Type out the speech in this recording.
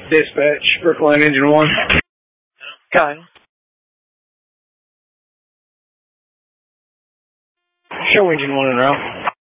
Dispatch, Brookline Engine 1. Kyle. Show Engine 1 en route.